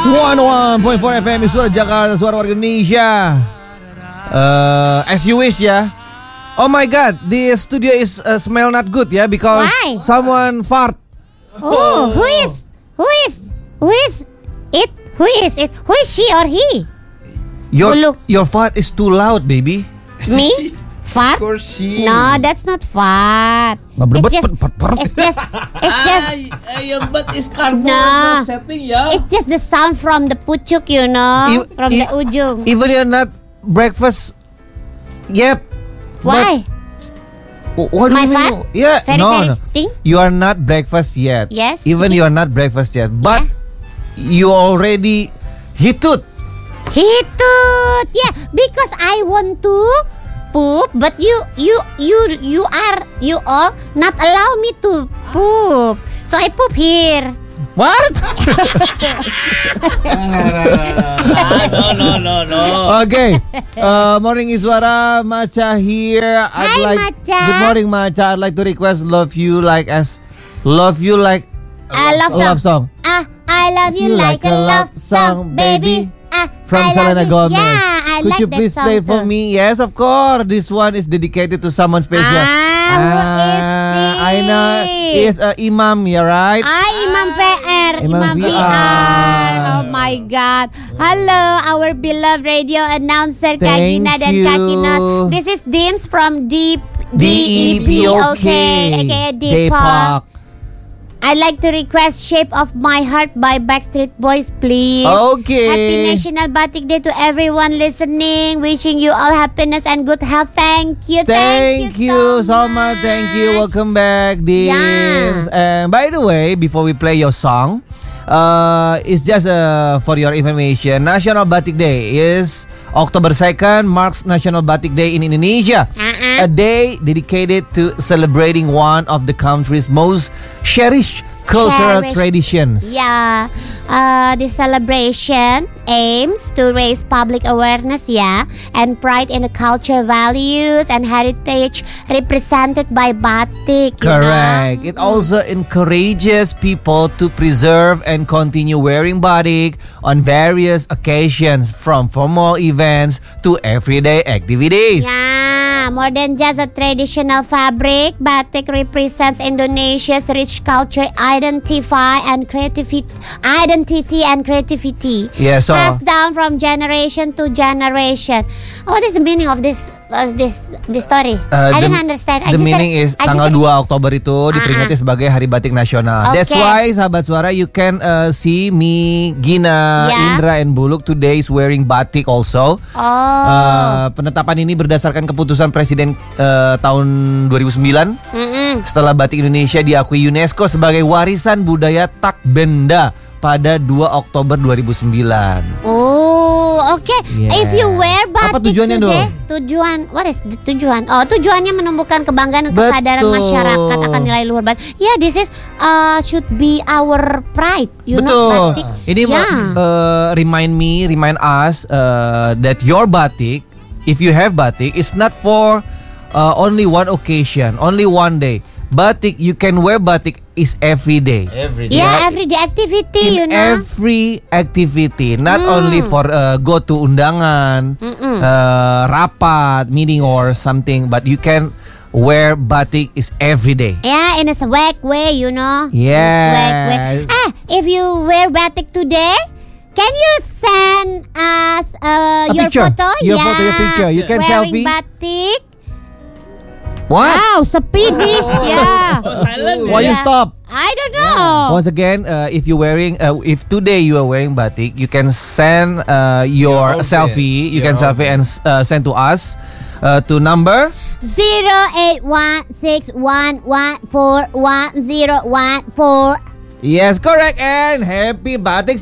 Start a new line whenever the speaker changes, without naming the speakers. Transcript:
101.4 FM Suara Jakarta, suara warga Indonesia. As you wish ya. Oh my god, the studio is smell not good ya, because
Why?
someone fart.
Oh, who is it? Who is it? Who is she or he?
Your fart is too loud, baby.
Me? Fart?
Of course she.
No, that's not fart. It's just
Your butt is cardboard
No.
setting ya.
it's just the sound from the pucuk, you know, from the ujung.
Even you're not breakfast yet.
Why?
What do
My
you mean?
fart?
Yeah,
Very,
no.
very stink?
You are not breakfast yet.
Yes,
Even
okay.
you are not breakfast yet, but you already hitut.
Hitut, yeah, because I want to poop, but you all not allow me to poop, so I poop here.
What?
No.
Okay. Morning Iswara, Macha here.
Hi, Macha.
Good morning, Macha. I'd like to request "Love You Like" "Love You Like"
I love
a love song.
I love you like a love song, baby.
From
I love
Selena
you.
Gomez.
Yeah, I
Could
like
you
that
please
song
play it for
too.
me? Yes, of course. This one is dedicated to someone special.
Who is he?
I know. He is Imam, yeah, right?
Imam VR.
Imam
Imam
VR.
VR. Oh my God. Hello, our beloved radio announcer Kak
Thank
Gina dan
you.
Kak Kinos. This is Dims from
DEPOK.
aka Depok. I'd like to request Shape of My Heart by Backstreet Boys, please.
Okay.
Happy National Batik Day to everyone listening. Wishing you all happiness and good health. Thank you.
Thank you so much. Thank you. Welcome back, Dims. And by the way, before we play your song, it's just for your information. National Batik Day is October 2nd, marks National Batik Day in Indonesia. A day dedicated to celebrating one of the country's most cherished cultural traditions.
Yeah, this celebration aims to raise public awareness, and pride in the cultural values and heritage represented by batik.
Correct. It also encourages people to preserve and continue wearing batik on various occasions, from formal events to everyday activities.
Yeah, more than just a traditional fabric, batik represents Indonesia's rich culture, identity and creativity.
Yeah, so
Passed down from generation to generation. What is the meaning of this story? I don't understand.
The meaning is tanggal 2 Oktober itu diperingati sebagai Hari Batik Nasional.
Okay.
That's why, sahabat suara, you can see me, Gina, Indra, and Buluk today is wearing batik also. Penetapan ini berdasarkan keputusan Presiden tahun 2009. Setelah batik Indonesia diakui UNESCO sebagai warisan budaya tak benda pada 2 Oktober 2009.
Oh, okay.
Yeah.
If you wear batik
Apa tujuannya,
today,
Dong?
what is the tujuan? Oh, tujuannya menumbuhkan kebanggaan dan kesadaran masyarakat akan nilai luhur batik. Yeah, this is should be our pride. You know, batik.
Ini remind us that your batik, if you have batik, it's not for only one occasion, only one day. Batik, you can wear batik is every day.
Yeah, everyday activity,
In every activity, not only for go to undangan, rapat, meeting or something, but you can wear batik is every day.
Yeah, in a swag way, you know.
Yes.
In a swag way. If you wear batik today, can you send us your
picture.
photo?
Your photo, your picture. You can
wearing
selfie.
batik.
What?
Wow, sepi nih. Yeah.
Silent.
Why you stop?
I don't know.
Once again, if today you are wearing batik, you can send your selfie. You can selfie and send to us to number
081611411014.
Yes, correct. And happy Batik